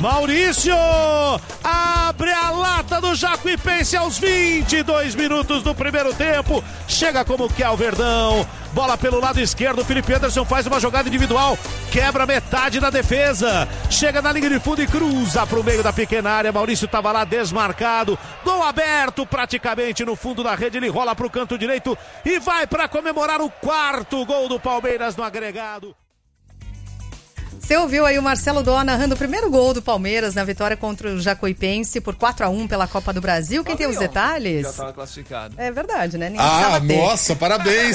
Maurício abre a lata do Jacuipense aos 22 minutos do primeiro tempo. Chega como que é o Verdão. Bola pelo lado esquerdo, Felipe Anderson faz uma jogada individual, quebra metade da defesa, chega na linha de fundo e cruza para o meio da pequena área. Maurício estava lá desmarcado, gol aberto praticamente no fundo da rede, ele rola para o canto direito e vai para comemorar o quarto gol do Palmeiras no agregado. Você ouviu aí o Marcelo Dó narrando o primeiro gol do Palmeiras na vitória contra o Jacuipense por 4-1 pela Copa do Brasil. Quem tem os detalhes? Já estava classificado. É verdade, né? Ninguém nossa, parabéns!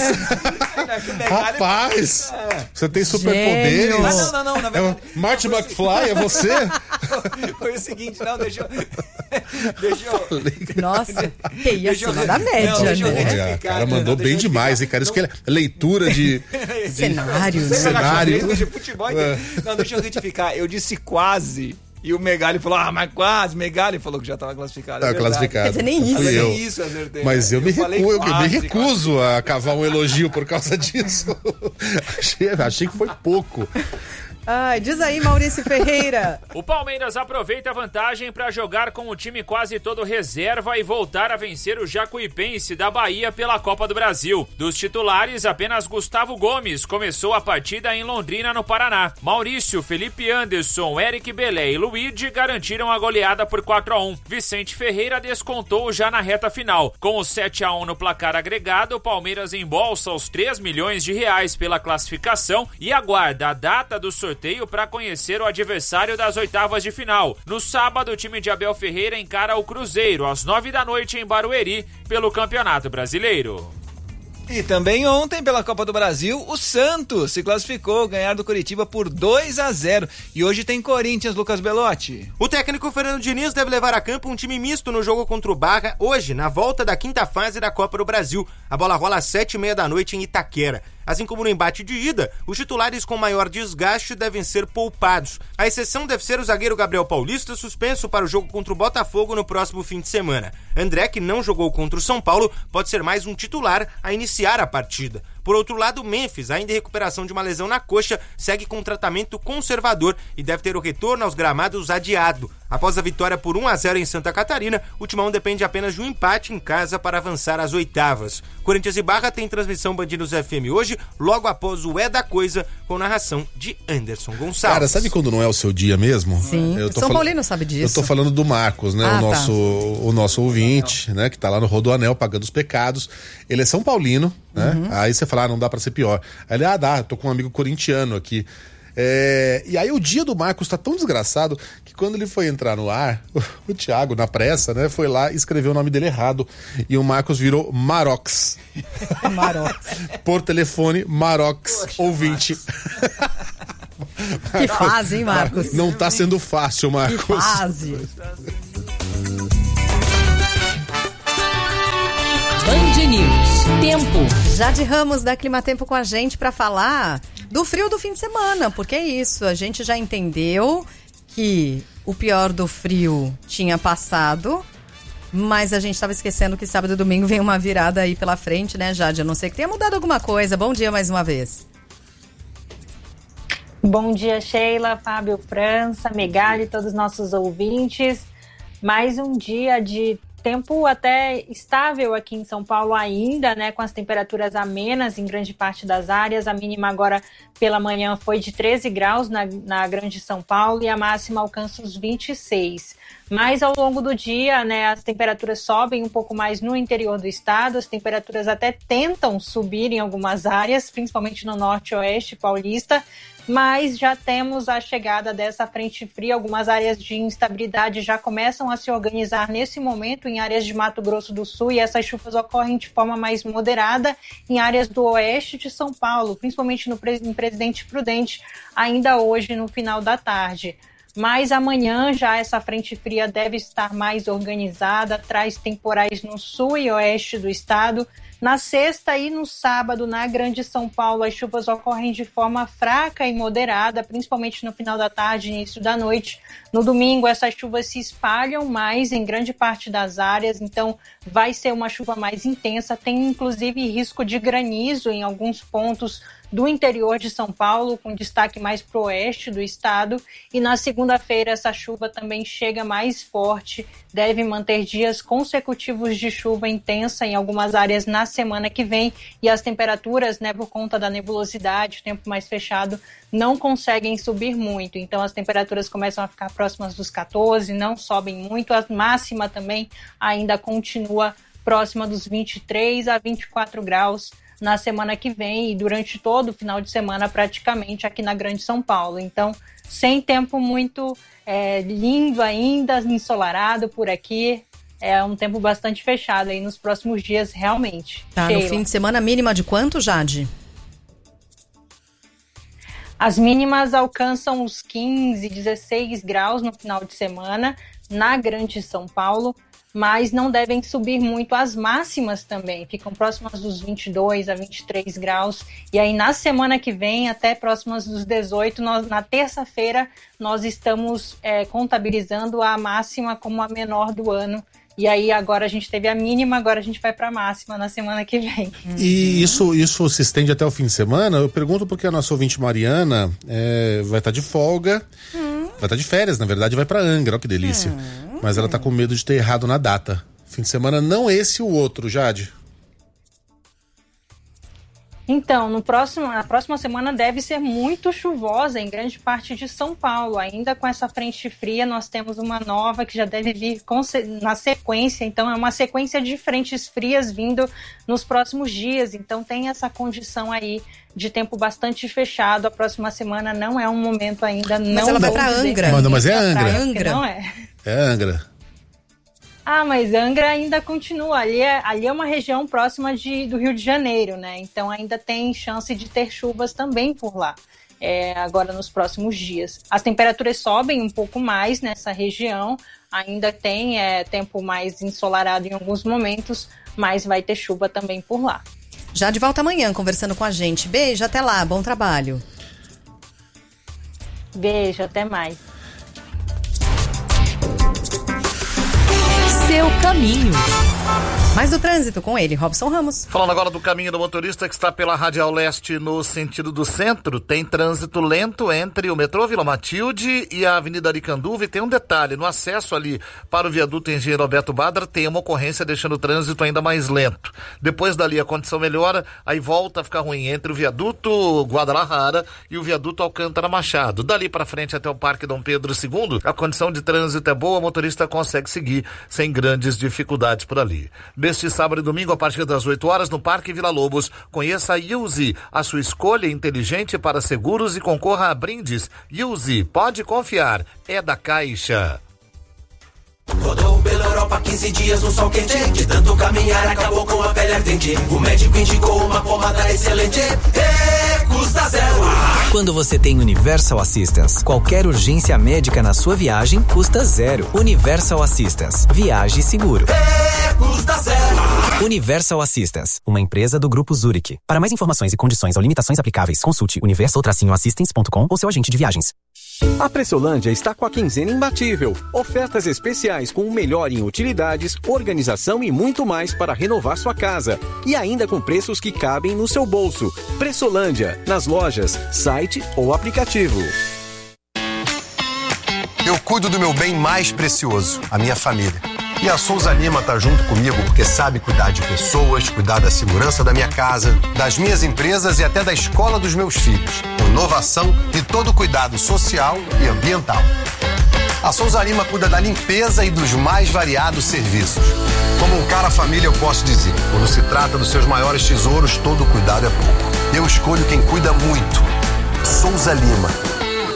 Rapaz, você tem superpoderes. Não, na verdade. Marty McFly, é você? Foi o seguinte, deixa eu... Nossa, que isso, nada média, né? O cara mandou bem demais, hein, cara? Isso que é leitura de... Cenário. De futebol. Não, deixa eu retificar. Eu disse quase. E o Megali falou, mas quase. Megali falou que já estava classificado. Tá classificado. Quer dizer, nem isso. Nem isso, acertei. Mas eu me recuso a cavar um elogio por causa disso. Achei que foi pouco. Diz aí, Maurício Ferreira. O Palmeiras aproveita a vantagem para jogar com o time quase todo reserva e voltar a vencer o Jacuipense da Bahia pela Copa do Brasil. Dos titulares, apenas Gustavo Gomes começou a partida em Londrina, no Paraná. Maurício, Felipe Anderson, Eric Belé e Luigi garantiram a goleada por 4-1. Vicente Ferreira descontou já na reta final. Com o 7-1 no placar agregado, o Palmeiras embolsa os 3 milhões de reais pela classificação e aguarda a data do sorteio para conhecer o adversário das oitavas de final. No sábado, o time de Abel Ferreira encara o Cruzeiro às 9 da noite em Barueri pelo Campeonato Brasileiro. E também ontem, pela Copa do Brasil, o Santos se classificou, ganhar do Coritiba por 2-0. E hoje tem Corinthians, Lucas Belotti. O técnico Fernando Diniz deve levar a campo um time misto no jogo contra o Barra, hoje, na volta da quinta fase da Copa do Brasil. A bola rola às 7h30 da noite em Itaquera. Assim como no embate de ida, os titulares com maior desgaste devem ser poupados. A exceção deve ser o zagueiro Gabriel Paulista, suspenso para o jogo contra o Botafogo no próximo fim de semana. André, que não jogou contra o São Paulo, pode ser mais um titular a iniciar a partida. Por outro lado, o Memphis, ainda em recuperação de uma lesão na coxa, segue com tratamento conservador e deve ter o retorno aos gramados adiado. Após a vitória por 1-0 em Santa Catarina, o Timão depende apenas de um empate em casa para avançar às oitavas. Corinthians e Barra tem transmissão Band News FM hoje, logo após o É da Coisa, com narração de Anderson Gonçalves. Cara, sabe quando não é o seu dia mesmo? Sim, São Paulino sabe disso. Eu tô falando do Marcos, né? O nosso ouvinte, né? Que tá lá no Rodoanel pagando os pecados. Ele é São Paulino, né? Aí você fala, não dá pra ser pior. Aí ele, dá, tô com um amigo corintiano aqui. E aí o dia do Marcos tá tão desgraçado que quando ele foi entrar no ar, o Thiago, na pressa, né, foi lá e escreveu o nome dele errado. E o Marcos virou Marox. Marox. Por telefone, Marox, poxa, ouvinte. Que fase, hein, Marcos? Não tá sendo fácil, Marcos. Que fase. Band News. Tempo. Jade Ramos da Climatempo com a gente para falar do frio do fim de semana, porque é isso, a gente já entendeu que o pior do frio tinha passado, mas a gente estava esquecendo que sábado e domingo vem uma virada aí pela frente, né, Jade? A não ser que tenha mudado alguma coisa. Bom dia mais uma vez. Bom dia, Sheila, Fábio, França, Megali, todos os nossos ouvintes. Mais um dia de tempo até estável aqui em São Paulo ainda, né, com as temperaturas amenas em grande parte das áreas. A mínima agora pela manhã foi de 13 graus na Grande São Paulo e a máxima alcança os 26. Mas ao longo do dia, né, as temperaturas sobem um pouco mais no interior do estado, as temperaturas até tentam subir em algumas áreas, principalmente no norte e oeste paulista, mas já temos a chegada dessa frente fria. Algumas áreas de instabilidade já começam a se organizar nesse momento em áreas de Mato Grosso do Sul, e essas chuvas ocorrem de forma mais moderada em áreas do oeste de São Paulo, principalmente em Presidente Prudente, ainda hoje no final da tarde. Mas amanhã já essa frente fria deve estar mais organizada, traz temporais no sul e oeste do estado, Na sexta e no sábado, na Grande São Paulo, as chuvas ocorrem de forma fraca e moderada, principalmente no final da tarde e início da noite. No domingo, essas chuvas se espalham mais em grande parte das áreas, então vai ser uma chuva mais intensa. Tem, inclusive, risco de granizo em alguns pontos do interior de São Paulo, com destaque mais para o oeste do estado. E na segunda-feira, essa chuva também chega mais forte, deve manter dias consecutivos de chuva intensa em algumas áreas na semana que vem. E as temperaturas, né, por conta da nebulosidade, o tempo mais fechado, não conseguem subir muito. Então, as temperaturas começam a ficar próximas dos 14, não sobem muito. A máxima também ainda continua próxima dos 23 a 24 graus na semana que vem e durante todo o final de semana praticamente aqui na Grande São Paulo. Então, sem tempo muito lindo ainda, ensolarado por aqui, é um tempo bastante fechado aí nos próximos dias realmente. Tá, Sheila. No fim de semana mínima de quanto, Jade? As mínimas alcançam os 15, 16 graus no final de semana na Grande São Paulo, mas não devem subir muito. As máximas também ficam próximas dos 22 a 23 graus. E aí na semana que vem, até próximas dos 18, na terça-feira, nós estamos contabilizando a máxima como a menor do ano. E aí agora a gente teve a mínima, agora a gente vai para a máxima na semana que vem. E isso se estende até o fim de semana? Eu pergunto porque a nossa ouvinte Mariana vai estar de folga, vai estar de férias, na verdade vai para Angra, olha que delícia. Mas ela tá com medo de ter errado na data. Fim de semana não esse, o outro, Jade. Então, na próxima semana deve ser muito chuvosa em grande parte de São Paulo. Ainda com essa frente fria, nós temos uma nova que já deve vir na sequência. Então, é uma sequência de frentes frias vindo nos próximos dias. Então, tem essa condição aí de tempo bastante fechado. A próxima semana não é um momento ainda. Mas ela vai para Angra. Mas é Angra. Angra. Não é. É Angra. Ah, mas Angra ainda continua. Ali é uma região próxima do Rio de Janeiro, né? Então ainda tem chance de ter chuvas também por lá, agora nos próximos dias. As temperaturas sobem um pouco mais nessa região, ainda tem tempo mais ensolarado em alguns momentos, mas vai ter chuva também por lá. Já de volta amanhã conversando com a gente. Beijo, até lá, bom trabalho. Beijo, até mais. Seu caminho. Mais do trânsito com ele, Robson Ramos. Falando agora do caminho do motorista que está pela Radial Leste no sentido do centro, tem trânsito lento entre o metrô Vila Matilde e a Avenida Aricanduva. E tem um detalhe, no acesso ali para o viaduto Engenheiro Alberto Badra tem uma ocorrência deixando o trânsito ainda mais lento. Depois dali a condição melhora, aí volta a ficar ruim entre o viaduto Guadalajara e o viaduto Alcântara Machado. Dali para frente até o Parque Dom Pedro II, a condição de trânsito é boa, o motorista consegue seguir sem grandes dificuldades por ali. Neste sábado e domingo, a partir das 8 horas, no Parque Vila Lobos, conheça a Yuzi, a sua escolha inteligente para seguros e concorra a brindes. Yuzi, pode confiar, é da Caixa. Rodou pela Europa 15 dias no sol quente. De tanto caminhar acabou com a pele ardente. O médico indicou uma pomada excelente. Custa zero. Quando você tem Universal Assistance, qualquer urgência médica na sua viagem custa zero. Universal Assistance. Viaje seguro. Custa zero. Universal Assistance, uma empresa do Grupo Zurich. Para mais informações e condições ou limitações aplicáveis, consulte universal-assistance.com ou seu agente de viagens. A Pressolândia está com a quinzena imbatível. Ofertas especiais com o melhor em utilidades, organização e muito mais para renovar sua casa. E ainda com preços que cabem no seu bolso. Pressolândia, nas lojas, site ou aplicativo. Eu cuido do meu bem mais precioso, a minha família. E a Souza Lima tá junto comigo porque sabe cuidar de pessoas, cuidar da segurança da minha casa, das minhas empresas e até da escola dos meus filhos. Inovação e todo cuidado social e ambiental. A Souza Lima cuida da limpeza e dos mais variados serviços. Como um cara família, eu posso dizer, quando se trata dos seus maiores tesouros, todo cuidado é pouco. Eu escolho quem cuida muito. Souza Lima.